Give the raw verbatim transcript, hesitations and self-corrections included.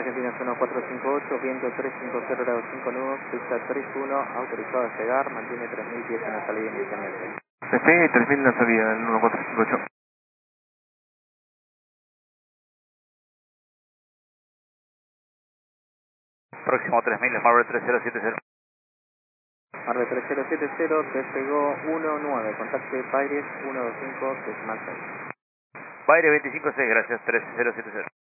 Argentinas uno cuatro cinco ocho, viento tres cinco cero grados cinco nudos, pista tres uno, autorizado a llegar, mantiene tres mil pies en la salida inicialmente. Despegue tres mil en la salida, el uno cuatro cinco ocho. Próximo tres mil, Marvel tres cero siete cero. Marvel tres cero siete cero, despegó uno nueve, contacte Paires uno dos cinco, decimal seis. Baire veinticinco seis, gracias, tres cero siete cero.